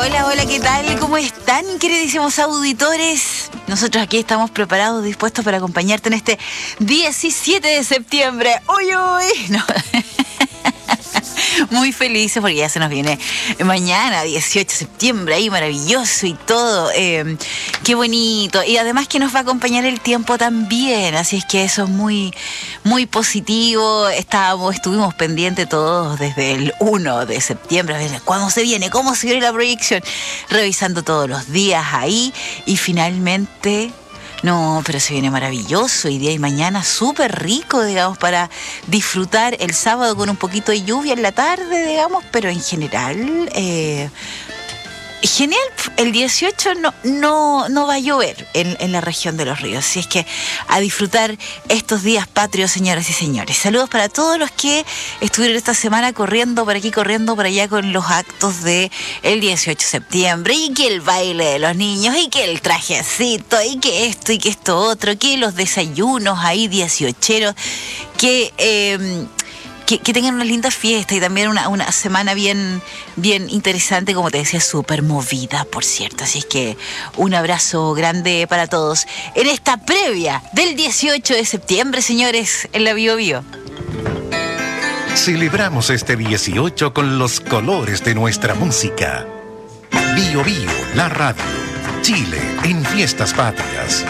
Hola, hola, ¿qué tal? ¿Cómo están, queridísimos auditores? Nosotros aquí estamos preparados, dispuestos para acompañarte en este 17 de septiembre. ¡Uy, uy! No. Muy felices porque ya se nos viene mañana, 18 de septiembre, ahí maravilloso y todo. Qué bonito. Y además que nos va a acompañar el tiempo también, así es que eso es muy, muy positivo. Estuvimos pendientes todos desde el 1 de septiembre, a ver cuándo se viene, cómo se viene la proyección, revisando todos los días ahí y finalmente... No, pero se viene maravilloso y día y mañana súper rico, digamos, para disfrutar el sábado con un poquito de lluvia en la tarde, digamos, pero en general, genial. El 18 no va a llover en la región de los ríos, así es que a disfrutar estos días patrios, señoras y señores. Saludos para todos los que estuvieron esta semana corriendo por aquí, corriendo por allá con los actos del 18 de septiembre, y que el baile de los niños, y que el trajecito, y que esto otro, que los desayunos ahí 18eros, que tengan una linda fiesta y también una semana bien, bien interesante, como te decía, súper movida, por cierto. Así es que un abrazo grande para todos en esta previa del 18 de septiembre, señores, en la Bio Bio. Celebramos este 18 con los colores de nuestra música. Bio Bio, la radio. Chile en fiestas patrias.